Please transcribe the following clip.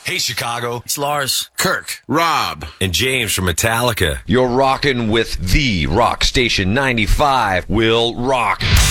Hey, Chicago. It's Lars, Kirk. Rob. And James from Metallica. You're rocking with the rock station 95 will rock.